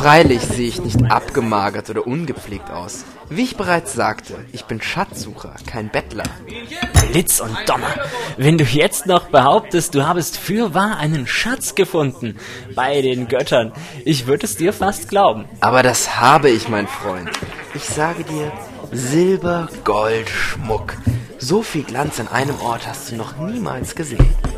Freilich sehe ich nicht abgemagert oder ungepflegt aus. Wie ich bereits sagte, ich bin Schatzsucher, kein Bettler. Blitz und Donner, wenn du jetzt noch behauptest, du habest fürwahr einen Schatz gefunden bei den Göttern, ich würde es dir fast glauben. Aber das habe ich, mein Freund. Ich sage dir, Silber, Gold, Schmuck. So viel Glanz an einem Ort hast du noch niemals gesehen.